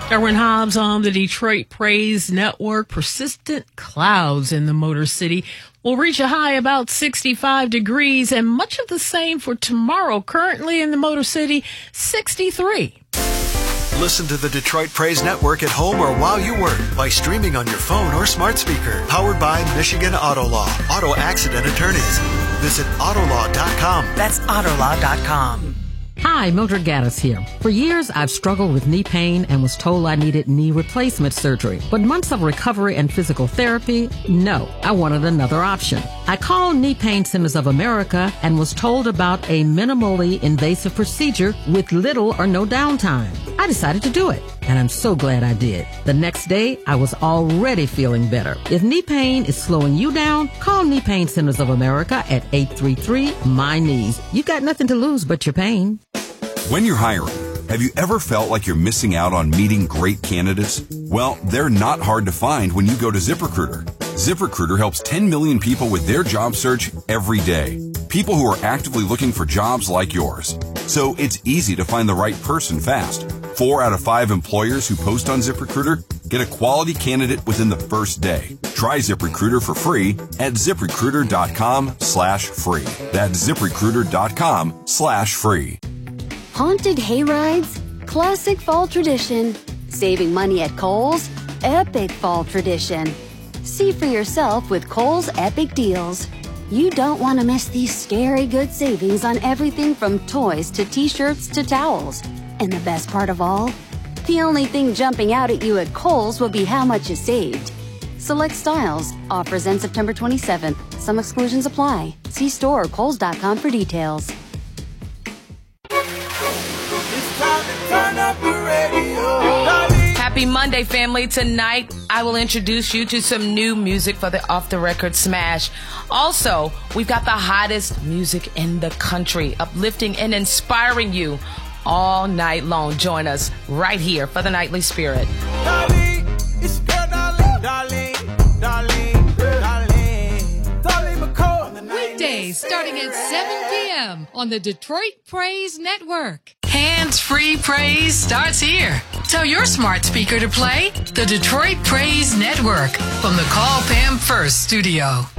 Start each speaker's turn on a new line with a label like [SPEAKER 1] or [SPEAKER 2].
[SPEAKER 1] Erwin Hobbs on the Detroit Praise Network. Persistent clouds in the Motor City will reach a high about 65 degrees, and much of the same for tomorrow. Currently in the Motor City, 63.
[SPEAKER 2] Listen to the Detroit Praise Network at home or while you work by streaming on your phone or smart speaker. Powered by Michigan Auto Law, auto accident attorneys. Visit autolaw.com.
[SPEAKER 3] That's autolaw.com.
[SPEAKER 4] Hi, Mildred Gaddis here. For years, I've struggled with knee pain and was told I needed knee replacement surgery. But months of recovery and physical therapy, no, I wanted another option. I called Knee Pain Centers of America and was told about a minimally invasive procedure with little or no downtime. I decided to do it, and I'm so glad I did. The next day, I was already feeling better. If knee pain is slowing you down, call Knee Pain Centers of America at 833-MY-KNEES. You got nothing to lose but your pain.
[SPEAKER 5] When you're hiring, have you ever felt like you're missing out on meeting great candidates? Well, they're not hard to find when you go to ZipRecruiter. ZipRecruiter helps 10 million people with their job search every day. People who are actively looking for jobs like yours. So it's easy to find the right person fast. 4 out of 5 employers who post on ZipRecruiter get a quality candidate within the first day. Try ZipRecruiter for free at ZipRecruiter.com/free. That's ZipRecruiter.com/free.
[SPEAKER 6] Haunted hayrides, classic fall tradition. Saving money at Kohl's, epic fall tradition. See for yourself with Kohl's Epic Deals. You don't want to miss these scary good savings on everything from toys to t-shirts to towels. And the best part of all? The only thing jumping out at you at Kohl's will be how much you saved. Select styles. Offers end September 27th. Some exclusions apply. See store or Kohls.com for details.
[SPEAKER 3] Happy Monday, family. Tonight, I will introduce you to some new music for the Off the Record Smash. Also, we've got the hottest music in the country, uplifting and inspiring you all night long. Join us right here for the Nightly Spirit.
[SPEAKER 7] Darling, it's your girl, Darlene McCall.
[SPEAKER 8] Weekdays starting at 7 p.m. on the Detroit Praise Network. Hands-free praise starts here. Tell your smart speaker to play the Detroit Praise Network from the Call Pam First studio.